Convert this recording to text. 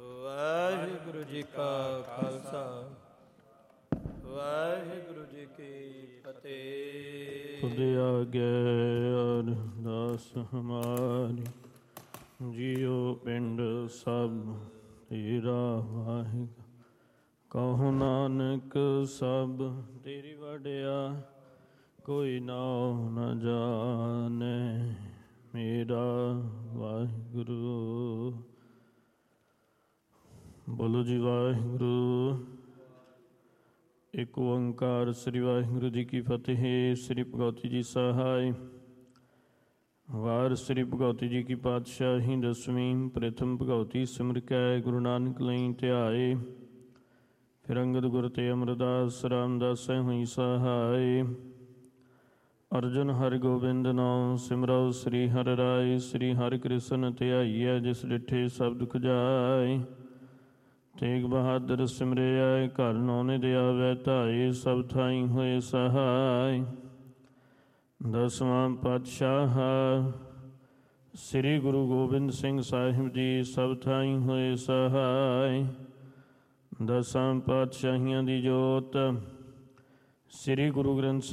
ਵਾਹਿਗੁਰੂ ਜੀ ਕਾ ਖਾਲਸਾ ਵਾਹਿਗੁਰੂ ਜੀ ਕੀ ਫਤਿਹ। ਖੁਦ ਆਗੇ ਅਰਦਾਸ ਹਮਾਰੀ, ਜੀਉ ਪਿੰਡ ਸਭ ਤੇਰਾ ਵਾਹਿਗੁਰੂ। ਕਹੋ ਨਾਨਕ ਸਭ ਤੇਰੀ ਵਡਿਆ, ਕੋਈ ਨਾਉ ਨ ਜਾਣੈ ਮੇਰਾ ਵਾਹਿਗੁਰੂ। ਬੋਲੋ ਜੀ ਵਾਹਿਗੁਰੂ। ਇੱਕ ਓੰਕਾਰ ਸ੍ਰੀ ਵਾਹਿਗੁਰੂ ਜੀ ਕੀ ਫਤਿਹ। ਸ੍ਰੀ ਭਗਵਤੀ ਜੀ ਸਹਾਇ। ਵਾਰ ਸ੍ਰੀ ਭਗਵਤੀ ਜੀ ਕੀ ਪਾਤਸ਼ਾਹੀ ਦਸਵੀਂ। ਪ੍ਰਥਮ ਭਗਵਤੀ ਸਿਮਰ ਕੈ ਗੁਰੂ ਨਾਨਕ ਲਈ ਧਿਆਏ। ਫਿਰ ਅੰਗਦ ਗੁਰ ਤੇ ਅਮਰਦਾਸ ਰਾਮਦਾਸੈ ਹੋਈ ਸਹਾਇ। ਅਰਜੁਨ ਹਰਿ ਗੋਬਿੰਦ ਨਾਉ ਸਿਮਰਉ ਸ੍ਰੀ ਹਰਿ ਰਾਇ। ਸ੍ਰੀ ਹਰਿ ਕ੍ਰਿਸ਼ਨ ਧਿਆਈਐ ਜਿਸ ਡਿਠੇ ਸਭ ਦੁਖ ਜਾਇ। ਤੇਗ ਬਹਾਦਰ ਸਿਮਰਿਐ ਘਰ ਨੌ ਨਿਧ ਆਵੈ ਧਾਇ। ਸਭ ਥਾਈ ਹੋਏ ਸਹਾਇ। ਦਸਵਾਂ ਪਾਤਸ਼ਾਹ ਸ੍ਰੀ ਗੁਰੂ ਗੋਬਿੰਦ ਸਿੰਘ ਸਾਹਿਬ ਜੀ ਸਭ ਥਾਈ ਹੋਏ ਸਹਾਇ। ਦਸਾਂ ਪਾਤਸ਼ਾਹੀਆਂ ਦੀ ਜੋਤ ਸ੍ਰੀ ਗੁਰੂ ਗ੍ਰੰਥ